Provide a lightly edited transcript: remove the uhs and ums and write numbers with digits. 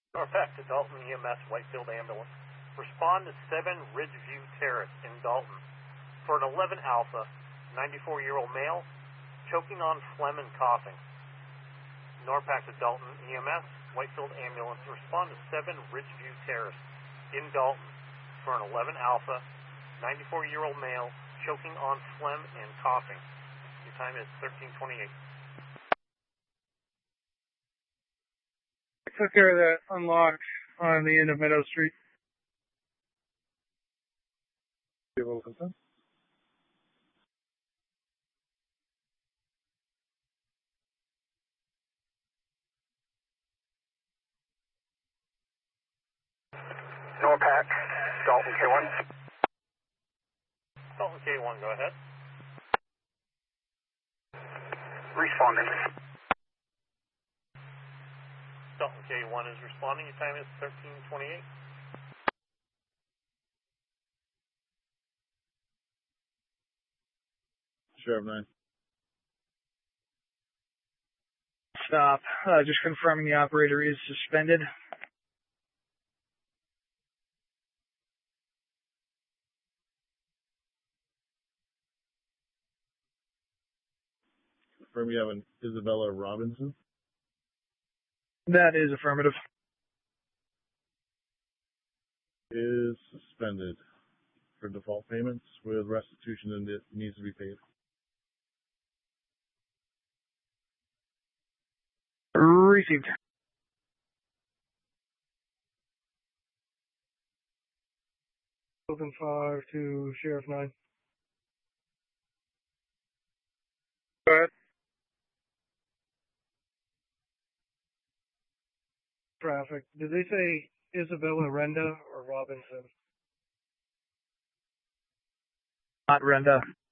Norpac to Dalton EMS Whitefield Ambulance. Respond to 7 Ridgeview Terrace in Dalton for an 11 Alpha, 94-year-old male, choking on phlegm and coughing. Norpac to Dalton EMS Whitefield Ambulance. Respond to 7 Ridgeview Terrace in Dalton for an 11 Alpha, 94-year-old male, choking on phlegm and coughing. Your time is 13:28. Took care of that unlock on the end of Meadow Street. Wilkinson. Norpac, Dalton K1. Dalton K1, go ahead. Responding. Dalton K1 is responding. Your time is 13:28. Sheriff 9. Stop. Just confirming the operator is suspended. Confirm you have an Isabella Robinson. That is affirmative. Is suspended for default payments with restitution and it needs to be paid. Received. Open 5 to Sheriff 9. Go ahead. Traffic. Did they say Isabella Renda or Robinson? Not Renda.